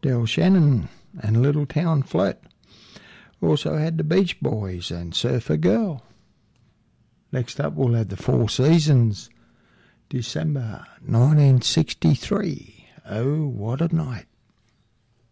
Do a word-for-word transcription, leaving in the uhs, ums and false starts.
Del Shannon and Little Town Flirt. Also had the Beach Boys and Surfer Girl. Next up we'll have the Four Seasons, December nineteen sixty-three. Oh, what a night.